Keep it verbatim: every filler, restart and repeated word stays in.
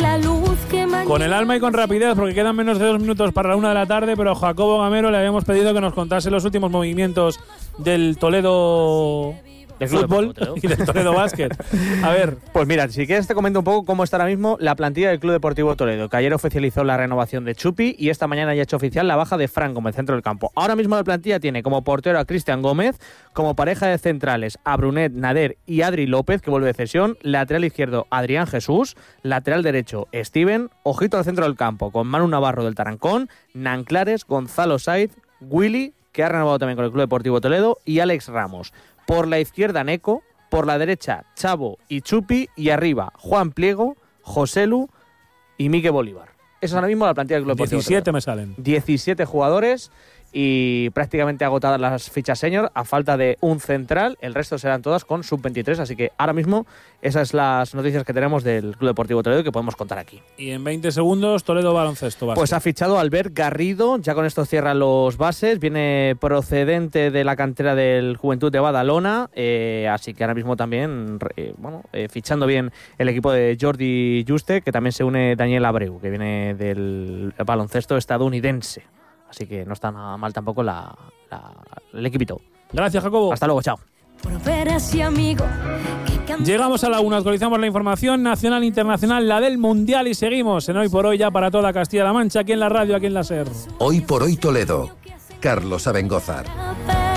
la luz que mañana... Con el alma y con rapidez, porque quedan menos de dos minutos para la una de la tarde, pero a Jacobo Gamero le habíamos pedido que nos contase los últimos movimientos del Toledo de fútbol y del Toledo Básquet. A ver. Pues mira, si quieres te comento un poco cómo está ahora mismo la plantilla del Club Deportivo Toledo, que ayer oficializó la renovación de Chupi y esta mañana ya ha hecho oficial la baja de Fran como el centro del campo. Ahora mismo la plantilla tiene como portero a Cristian Gómez, como pareja de centrales a Brunet, Nader y Adri López, que vuelve de cesión, lateral izquierdo Adrián Jesús, lateral derecho Steven, ojito al centro del campo con Manu Navarro del Tarancón, Nanclares, Gonzalo Saiz, Willy, que ha renovado también con el Club Deportivo Toledo, y Alex Ramos. Por la izquierda Neco, por la derecha Chavo y Chupi, y arriba Juan Pliego, Joselu y Mique Bolívar. Esa es ahora mismo la plantilla del Club Deportivo diecisiete Toledo. me salen. diecisiete jugadores y prácticamente agotadas las fichas senior a falta de un central. El resto serán todas con sub veintitrés, así que ahora mismo esas son las noticias que tenemos del Club Deportivo Toledo que podemos contar aquí. Y en veinte segundos, Toledo Baloncesto Básquet. Pues ha fichado a Albert Garrido, ya con esto cierran los bases, viene procedente de la cantera del Juventud de Badalona, eh, así que ahora mismo también, eh, bueno, eh, fichando bien el equipo de Jordi Juste, que también se une Daniel Abreu, que viene del baloncesto estadounidense. Así que no está nada mal tampoco la, la, el equipito. Gracias, Jacobo. Hasta luego, chao. Llegamos a la una, actualizamos la información nacional e internacional, la del Mundial, y seguimos en Hoy por Hoy ya para toda Castilla-La Mancha, aquí en la radio, aquí en la SER. Hoy por Hoy Toledo. Carlos Abengózar.